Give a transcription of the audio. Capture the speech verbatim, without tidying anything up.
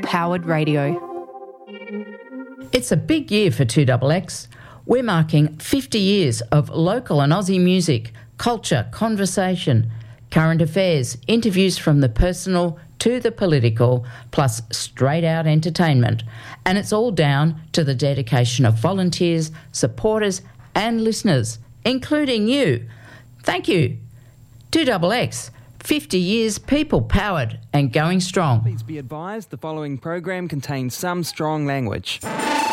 Powered Radio. It's a big year for two X X. We're marking fifty years of local and Aussie music, culture, conversation, current affairs, interviews from the personal to the political, plus straight-out entertainment. And it's all down to the dedication of volunteers, supporters and listeners, including you. Thank you. two X X, fifty years people-powered and going strong. Please be advised the following program contains some strong language.